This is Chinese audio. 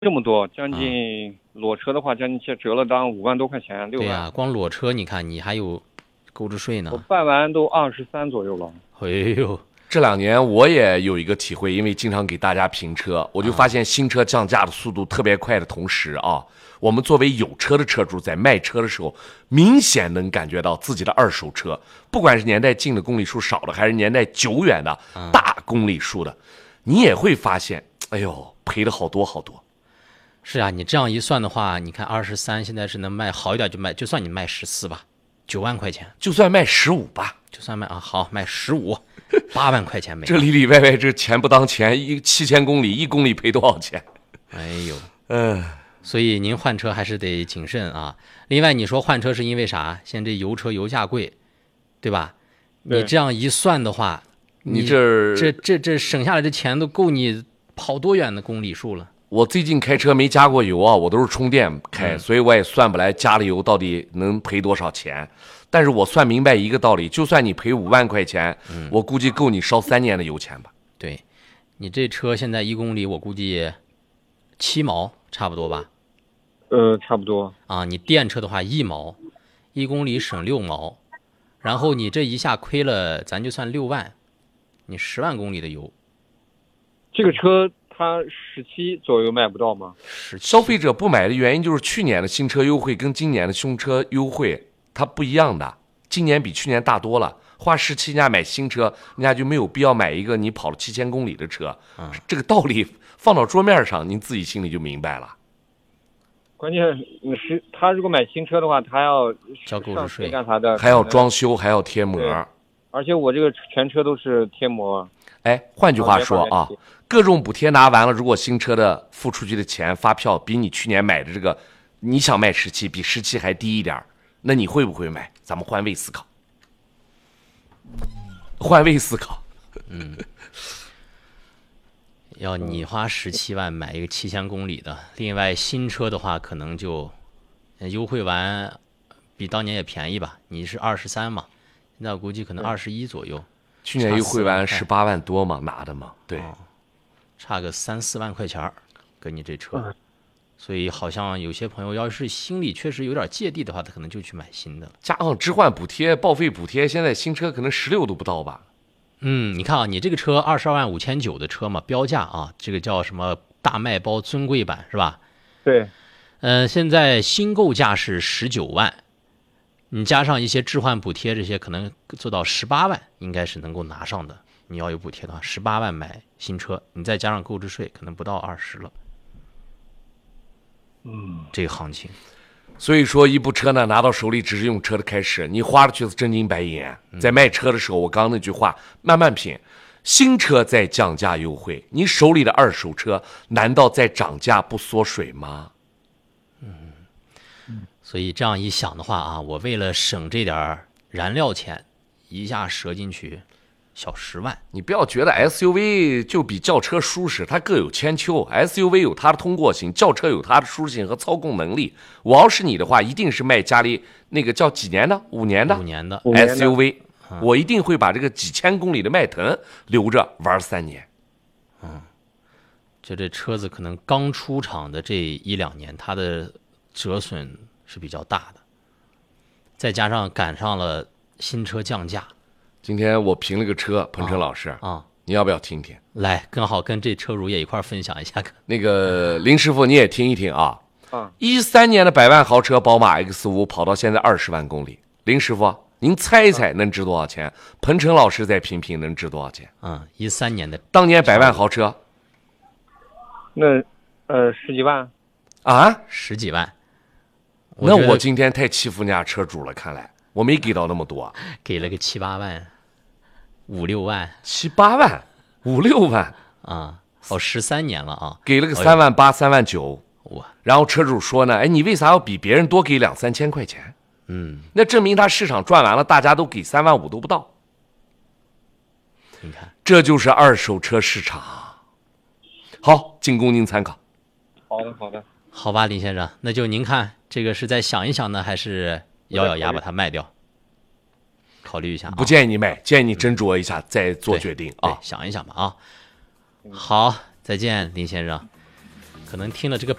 这么多，将近裸车的话，将近折了当5万多块钱，6万。 对呀，光裸车你看你还有购置税呢。 我办完都23左右了。 哎呦， 这2年我也有一个体会，因为经常给大家评车，我就发现新车降价的速度特别快的同时啊，我们作为有车的车主在卖车的时候，明显能感觉到自己的二手车，不管是年代近的公里数少的，还是年代久远的大公里数的，你也会发现，哎呦，赔的好多好多。 是啊，你这样一算的话，你看23现在是能卖好一点就卖，就算你卖14吧，9万块钱， 就算卖15吧， 就算卖好卖15，8万块钱没了。 这里里外外这钱不当钱，7000公里，1公里赔多少钱？ 哎呦，所以您换车还是得谨慎啊。另外，你说换车是因为啥？现在这油车油价贵，对吧？你这样一算的话， 你这省下来的钱都够你跑多远的公里数了。 我最近开车没加过油啊，我都是充电开，所以我也算不来加了油到底能赔多少钱。但是我算明白一个道理，就算你赔5万块钱，我估计够你烧3年的油钱吧。 对，你这车现在1公里我估计7毛差不多吧？ 差不多。 啊，你电车的话1毛，1公里省6毛，然后你这一下亏了，咱就算6万，你10万公里的油。 这个车它17左右卖不到吗？ 消费者不买的原因就是去年的新车优惠跟今年的新车优惠它不一样的，今年比去年大多了。花17人家买新车，人家就没有必要买一个你跑了7000公里的车。这个道理放到桌面上，您自己心里就明白了。 关键是他如果买新车的话，他要交购置税干啥的， 还要装修，还要贴膜。 而且我这个全车都是贴膜。 哎，换句话说啊，各种补贴拿完了，如果新车的付出去的钱发票比你去年买的这个，你想卖17比17还低一点，那你会不会买？咱们换位思考，换位思考。 要你花17万买一个7000公里的，另外新车的话可能就优惠完比当年也便宜吧，你是23嘛，现在我估计可能21左右。 去年优惠完18万多嘛，拿的嘛，对， 差个3、4万块钱跟你这车，所以好像有些朋友要是心里确实有点芥蒂的话，他可能就去买新的了。 加上置换补贴、报废补贴，现在新车可能16都不到吧？ 你看啊，你这个车22万5900的车嘛，标价啊，这个叫什么大卖包尊贵版是吧？ 对。 现在新购价是19万，你加上一些置换补贴这些，可能做到18万，应该是能够拿上的。你要有补贴的话，18万买新车，你再加上购置税，可能不到20了。这个行情。 所以说，一部车呢拿到手里只是用车的开始，你花的却是真金白银。在卖车的时候，我刚刚那句话，慢慢品。新车在降价优惠，你手里的二手车难道在涨价不缩水吗？ 所以这样一想的话啊，我为了省这点燃料钱，一下折进去小10万。 你不要觉得 SUV 就比轿车舒适，它各有千秋。SUV 有它的通过性，轿车有它的舒适性和操控能力。我要是你的话，一定是卖家里那个叫几年的5年的SUV，我一定会把这个几千公里的迈腾留着玩3年。 就这车子可能刚出厂的这1、2年，它的折损是比较大的，再加上赶上了新车降价。 今天我评了个车，彭程老师你要不要听听？ 来，刚好跟这车主也一块分享一下。 那个林师傅你也听一听啊。13年的100万豪车宝马 X5 跑到现在20万公里，林师傅您猜一猜能值多少钱？彭程老师再评评能值多少钱 ？13年的当年100万豪车， 那10几万啊 ？10几万。 那我今天太欺负人家车主了，看来我没给到那么多， 给了个7、8万、5、6万。 7、8万、5、6万 13年了啊， 给了个3万8、3万9。然后车主说呢，哎，你为啥要比别人多给2、3千块钱？那证明他市场赚完了，大家都给3万5都不到。 你看， 这就是二手车市场。好，仅供您参考。 好的。 好吧，林先生，那就您看，这个是再想一想呢，还是咬咬牙把它卖掉？考虑一下。 不建议你卖，建议你斟酌一下再做决定啊。 想一想吧啊。好，再见，林先生。 可能听了这个